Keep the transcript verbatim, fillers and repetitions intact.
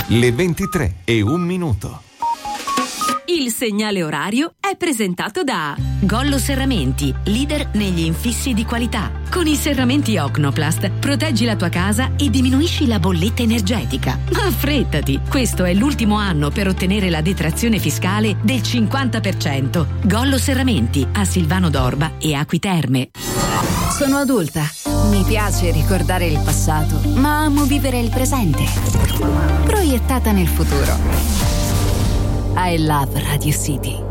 Le ventitré e un minuto. Il segnale orario è presentato da Gollo Serramenti, leader negli infissi di qualità. Con i serramenti Ocnoplast proteggi la tua casa e diminuisci la bolletta energetica. Ma affrettati, questo è l'ultimo anno per ottenere la detrazione fiscale del cinquanta per cento. Gollo Serramenti a Silvano d'Orba e Acqui Terme. Sono adulta, mi piace ricordare il passato, ma amo vivere il presente, proiettata nel futuro. I love Radio City.